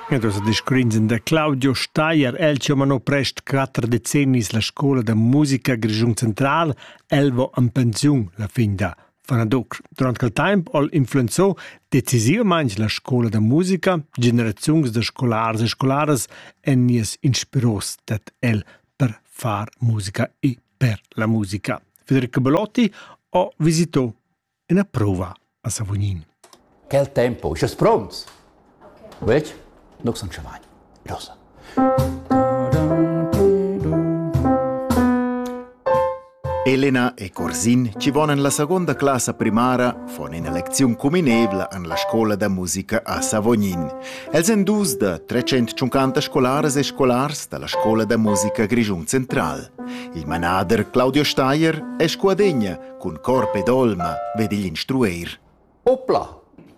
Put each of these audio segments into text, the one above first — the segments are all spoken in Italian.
E dosa discrinzen da Claudio Steier, el chiamano prest 4 decennis la scola da musica Grischun Central, el vo en pensiun la fin da Fanaduc. Durant quel temp ol influenzò decisivamaing la scola da musica, generaziuns de scolars e scolaras en nies inspiros dat el per far musica e per la musica. Federico Bellotti ho visitò una prova a Savognin. Quel tempo, ist es pronto? Okay. Vedi? Noch so ein Schwein. Rosa. Elena e Corsin ci vonen la seconda classe primara fon una lezione combinevla en la scola da musica a Savognin. Els en dus de 350 scolares e scolars dalla scola da musica Grischun Central. Il manader Claudio Steier è squadegna con corp ed olma vedi gli instruer. Opla!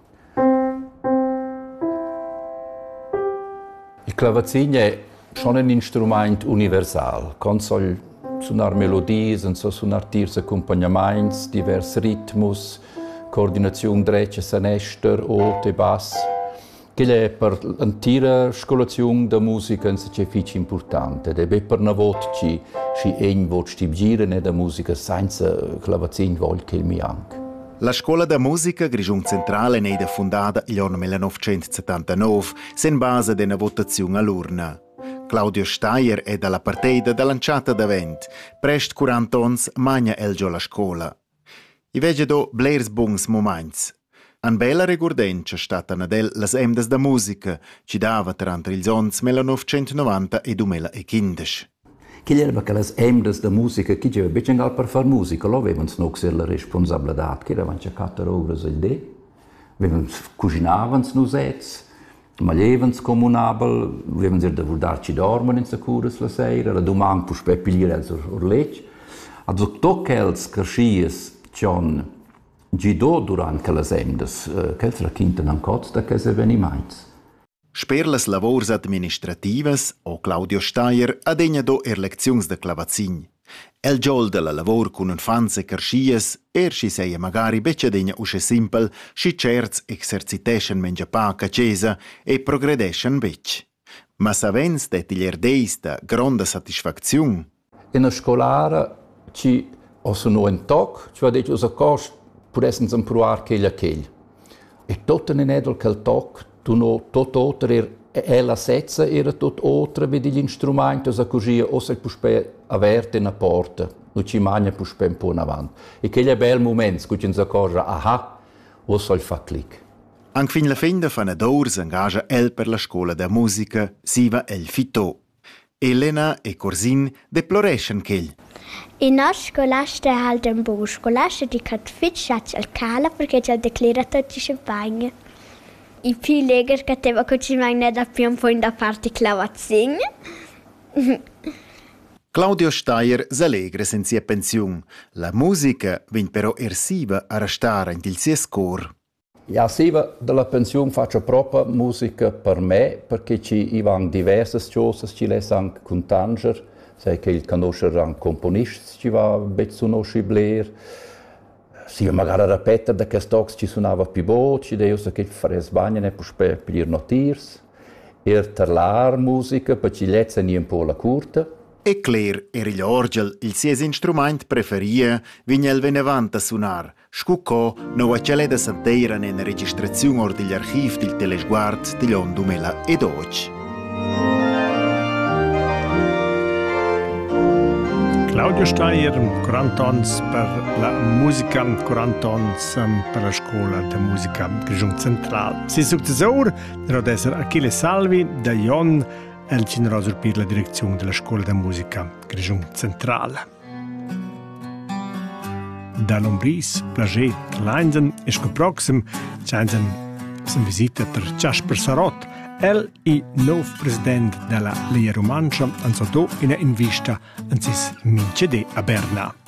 Il clavazin è schon un instrument universal. Consol suonar melodie, so suonar tirs accompagnaments, divers ritmus, coordinazione dreccia sanester, alt e bass. Che è per l'intera scolazione da musica un sacrificio importante. Ed è per una volta ci ein vot stibgire da musica senza clavazin vol che mi anche. La scola da musica Grischun Centrale è fondata nel 1979, sen base di una votazione all'urna. Claudio Steier è dalla partita da lanciata d'avent. Prest 40 anni magna el già la scuola. I vege do blers bons moments. An bella regordenza stata nadel las emdas da musica, ci dava tra ils ans 1990 e 2015. Chi era che le emdas da musica, chi diceva, becce anche per fare musica, lo avevano nog la responsabilità, che erano 4 ore al giorno, cucinavano nusets, magliavano comunabel, avevano da darci dormen in sicura la sera, la domanda per speppilire els orlec. Also toccels carschies John Gido durante le emdas, che la quinta non costa che se veniments. Per las lavors administrativas, o Claudio Steier adegna do leziuns de clavazin. El giol de la lavor cun infants e carschies, si seia magari becce adegna usce simpel, si certs exerciteschen mengia paca cesa e progredeschen bec. Ma savens det il erdeis da gronda satisfacziun. In a scolara ci sono un toc, ci va detto usa cost, pudessens improvar ch'eglia. E tot in edel quel toc, tu no tot otre la setza era tot otre vedi gli instrumenti a così o se puspe averte una porta non ci magna puspe un po' in avanti e che è bel momento che ci accorge aha o sol fa clic. Anche fin la fin de Fanador s'engaggia el per la scuola da musica siva el fitò. Elena e Corsin deploreschen ch'el. In nostra scuola è halt un buon scuola di catficciacci al cala perché c'è declarato di champagne. I più legger che te va cucinare da più un po' in da parte clavazin. Claudio Steier s'allegra sen sia pensiun. La musica vin però ersiva a restare in il sia scor. Ja, siva della pensione faccio proprio musica per me, perché ci vanno diverse cose, ci les anche con Tanger, sai che il conoscere anche componisti, ci va bezzuno scibler. Sì, magari ripetere da che stocs ci suonava più bo, ci devo che fare sbagliare e poi per notirs, terlar musica, per ci lezzani un po' la curta. E Claire era l'orgel, il sies instrument preferia, vigna el venevant a suonar. Scuccò, no a cele da santera nella registrazione or degli archivi del telesguard degli anni 2012. Claudio Steier, 40 anni per la musica, 40 anni per la scuola di musica Grischun Central. Si successore deve essere Achille Salvi, da Jon, el generoso per la direzione della scuola di musica Grischun Central. Da Lombris, Plaget, Leinzen e scoproxim, c'hanzen sin visita per Jasper Sarot, el i nov president della Lia Romancia, anzotto in vista an sis mincede a Berna.